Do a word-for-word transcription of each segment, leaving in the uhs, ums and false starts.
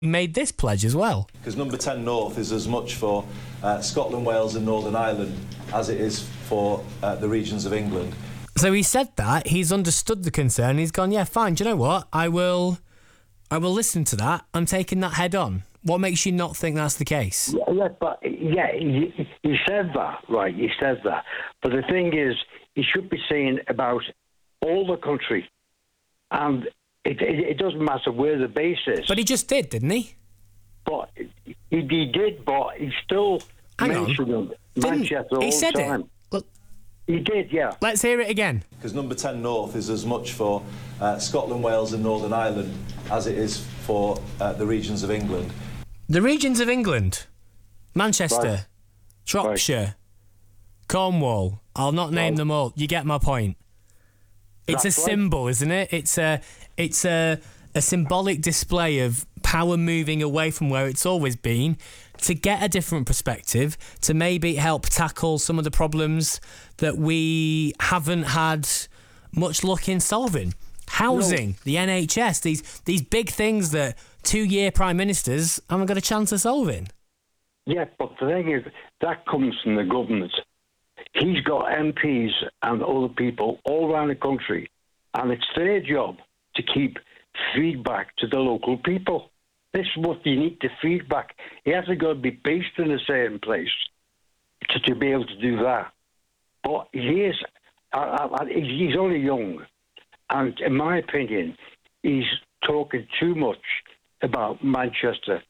made this pledge as well. Because number ten North is as much for uh, Scotland, Wales and Northern Ireland as it is for uh, the regions of England. So he said that, he's understood the concern, he's gone, yeah, fine, do you know what, I will I will listen to that, I'm taking that head on. What makes you not think that's the case? Yeah, yeah but yeah, he, he said that, right, he said that. But the thing is, he should be saying about all the country, and it, it, it doesn't matter where the base is. But he just did, didn't he? But he, he did, but he still Hang mentioned on. Manchester Didn't, he all said the time. it. Look, he did, yeah. Let's hear it again. Because number ten North is as much for uh, Scotland, Wales and Northern Ireland as it is for uh, the regions of England. The regions of England? Manchester, Right. Shropshire, Right. Cornwall. I'll not name Right. them all. You get my point. It's That's a right. symbol, isn't it? It's a, it's a, a symbolic display of power moving away from where it's always been to get a different perspective, to maybe help tackle some of the problems that we haven't had much luck in solving. Housing, the N H S, these these big things that two-year prime ministers haven't got a chance of solving. Yeah, but the thing is, that comes from the government. He's got M Ps and other people all around the country, and it's their job to keep feedback to the local people. This is what you need to feedback. He hasn't got to be based in a certain place to, to be able to do that. But he is, uh, uh, he's only young, and in my opinion, he's talking too much about Manchester.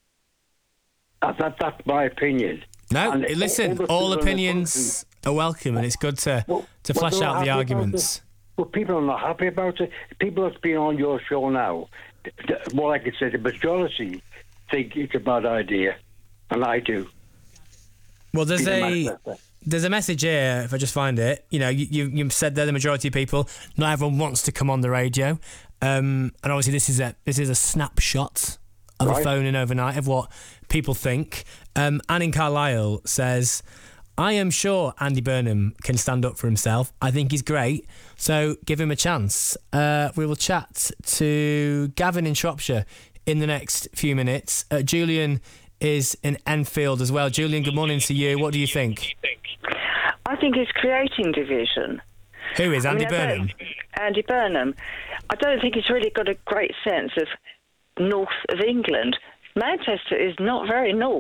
Uh, that, that's my opinion. No, And listen, the all people in the opinions are welcome, and it's good to, Well, to well, flesh they're out the happy about arguments. it. Well, people are not happy about it. People that's been on your show now, th- th- well, I could say the majority think it's a bad idea, and I do. Well, there's Be the a Manchester. there's a message here. If I just find it, you know, you you you've said they're the majority of people. Not everyone wants to come on the radio, um, and obviously this is a this is a snapshot of a Right. phone in overnight of what people think. Um, Anne in Carlisle says, "I am sure Andy Burnham can stand up for himself. I think he's great, so give him a chance." Uh, we will chat to Gavin in Shropshire in the next few minutes. Uh, Julian is in Enfield as well. Julian, good morning to you. What do you think? I think it's creating division. Who is I Andy mean, I don't- Burnham? Andy Burnham. I don't think he's really got a great sense of north of England. Manchester is not very north.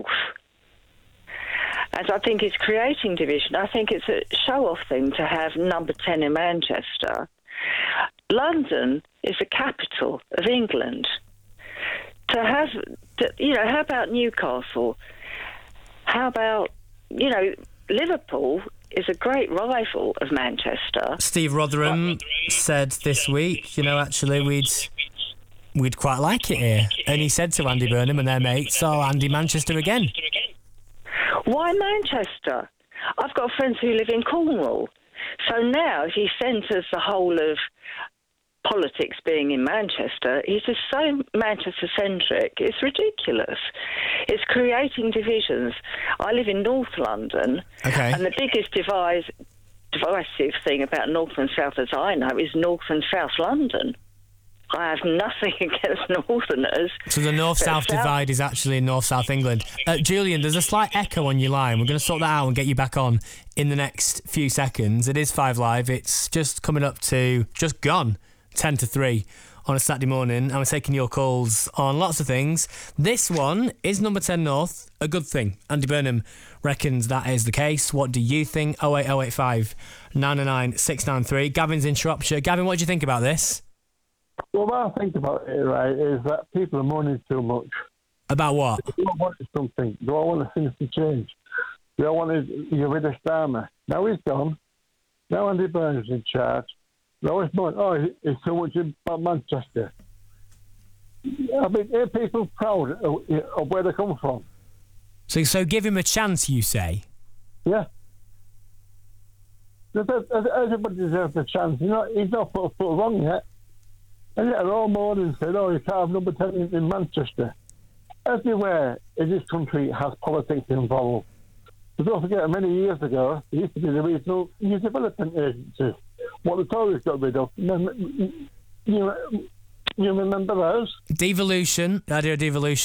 And I think it's creating division. I think it's a show-off thing to have number ten in Manchester. London is the capital of England. To have, to, you know, how about Newcastle? How about, you know, Liverpool is a great rival of Manchester. Steve Rotherham said this week, you know, actually we'd we'd quite like it here. And he said to Andy Burnham and their mates, "Oh, Andy, Manchester again." Why Manchester? I've got friends who live in Cornwall. So now, if he centres the whole of politics being in Manchester, he's just so Manchester-centric. It's ridiculous. It's creating divisions. I live in North London, Okay. and the biggest divide, divisive thing about North and South, as I know, is North and South London. I have nothing against Northerners. So the north-south But South- divide is actually in north-south England. Uh, Julian, there's a slight echo on your line. We're going to sort that out and get you back on in the next few seconds. It is Five Live. It's just coming up to, just gone, ten to three on a Saturday morning. And we're taking your calls on lots of things. This one is number ten North, a good thing. Andy Burnham reckons that is the case. What do you think? oh eight oh eight five, nine nine six nine three. Gavin's in Shropshire. Gavin, what do you think about this? Well, what I think about it, right, is that people are moaning too much. About what? Do I want something? Do I want things to change? Do I want to get rid of Starmer? Now he's gone. Now Andy Burnham's in charge. Now it's moaning, oh, it's so much about Manchester. I mean, are people proud of, of where they come from? So, so give him a chance, you say? Yeah. Everybody deserves a chance. You know, he's not put a foot wrong yet. And yet, all morning said, oh, you can't have number ten in, in Manchester. Everywhere in this country has politics involved. But don't forget, many years ago, there used to be the Regional Youth Development Agency. What the Tories got rid of. You, you remember those? Devolution, the idea of devolution.